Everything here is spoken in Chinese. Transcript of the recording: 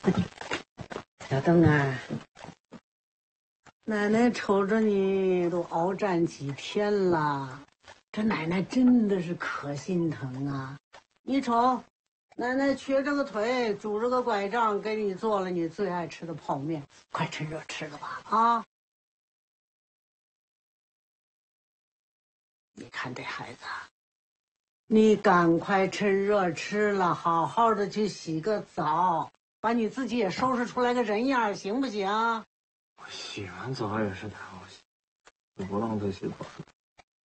小邓啊，奶奶瞅着你都鏖战几天了，这奶奶真的是可心疼啊！你瞅，奶奶瘸着个腿，拄着个拐杖，给你做了你最爱吃的泡面，快趁热吃了吧啊！你看这孩子，你赶快趁热吃了，好好的去洗个澡，把你自己也收拾出来个人样，行不行？ 我洗完澡也是太好洗，你不浪费洗澡。